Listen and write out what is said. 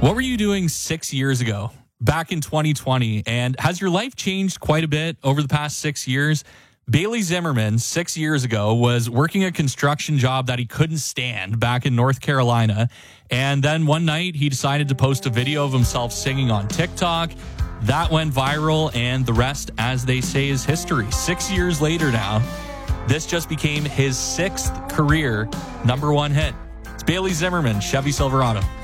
What were you doing 6 years ago, back in 2020? And has your life changed quite a bit over the past 6 years? Bailey Zimmerman, 6 years ago, was working a construction job that he couldn't stand back in North Carolina. And then one night, he decided to post a video of himself singing on TikTok. That went viral, and the rest, as they say, is history. 6 years later now, this just became his sixth career #1 hit. It's Bailey Zimmerman, Chevy Silverado.